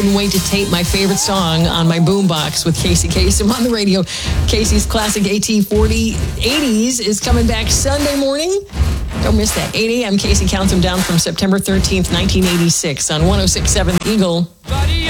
Couldn't wait to tape my favorite song on my boombox with Casey Kasem on the radio. Casey's classic AT40 80s is coming back Sunday morning. Don't miss that. 8 a.m. Casey counts them down from September 13th, 1986 on 106.7 Eagle.